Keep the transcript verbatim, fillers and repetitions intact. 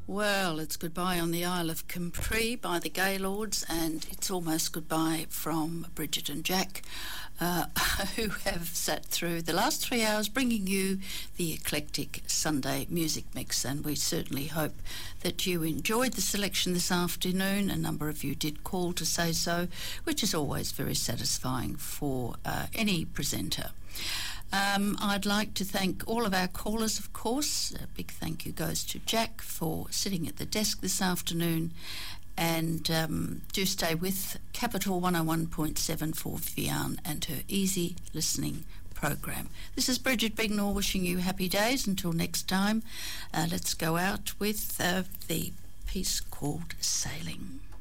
Well, it's goodbye on the Isle of Capri by the Gaylords, and it's almost goodbye from Bridget and Jack, uh, who have sat through the last three hours bringing you the eclectic Sunday music mix, and we certainly hope that you enjoyed the selection this afternoon. A number of you did call to say so, which is always very satisfying for uh, any presenter. Um, I'd like to thank all of our callers, of course. A big thank you goes to Jack for sitting at the desk this afternoon. And um, do stay with Capital one oh one point seven for Vivian and her easy listening program. This is Bridget Bignor wishing you happy days. Until next time, uh, let's go out with uh, the piece called Sailing.